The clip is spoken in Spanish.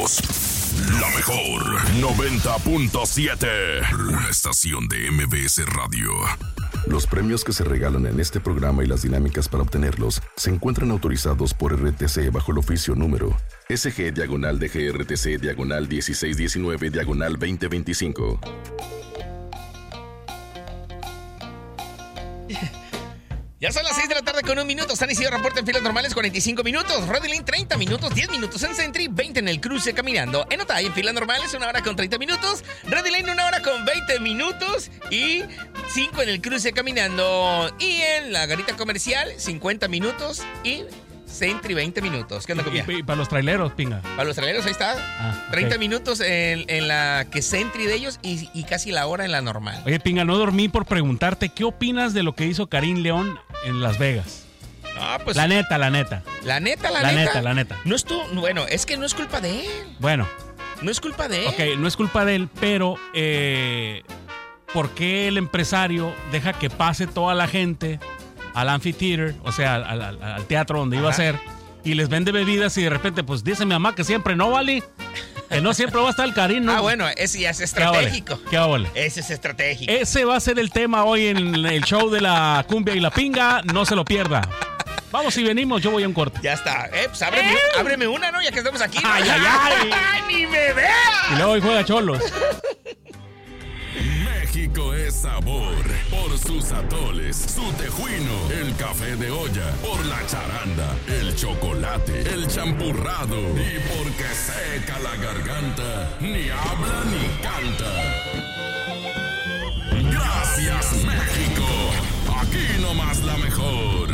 somos la mejor 90.7, una estación de MBS Radio. Los premios que se regalan en este programa y las dinámicas para obtenerlos se encuentran autorizados por RTC bajo el oficio número SG-DGRTC/1619/2025. Ya son las 6 de la tarde con 1 minuto. San Isidro reporta en filas normales 45 minutos. Rodilín 30 minutos, 10 minutos en Sentry, 20 en el cruce caminando. En Otay en filas normales 1 hora con 30 minutos. Rodilín 1 hora con 20 minutos y 5 en el cruce caminando. Y en la garita comercial 50 minutos y Sentry 20 minutos. ¿Qué onda, comida? Y para los traileros, pinga. Para los traileros, ahí está. 30 minutos en la que Sentry de ellos y casi la hora en la normal. Oye, pinga, no dormí por preguntarte, ¿qué opinas de lo que hizo Karim León en Las Vegas? Ah, pues, La neta. La neta. No es bueno, es que no es culpa de él. Bueno. No es culpa de él. Ok, no es culpa de él, pero ¿por qué el empresario deja que pase toda la gente al amphitheater, o sea, al teatro donde iba a ser, y les vende bebidas y de repente, pues dice mi mamá que siempre no, vale? Que no siempre va a estar el Karim, ¿no? Ah, bueno, ese ya es estratégico. ¿Qué vale? Ese es estratégico. Ese va a ser el tema hoy en el show de la cumbia y la pinga, no se lo pierda. Vamos y venimos, yo voy a un corte. Ya está. Pues ábreme una, ¿no? Ya que estamos aquí. ¡Ay, ay, ay! ¡Ni me vea! Y luego hoy juega Cholos. México es sabor por sus atoles, su tejuino, el café de olla, por la charanda, el chocolate, el champurrado y porque seca la garganta, ni habla ni canta. Gracias, México. Aquí nomás la mejor.